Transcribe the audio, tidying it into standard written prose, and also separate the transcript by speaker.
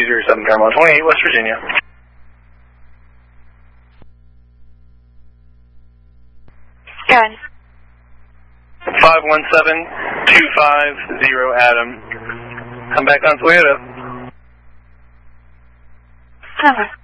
Speaker 1: 207 Paramount 28, West Virginia.
Speaker 2: Go ahead.
Speaker 1: 517250 Adam. Come back on Toyota.
Speaker 2: Over.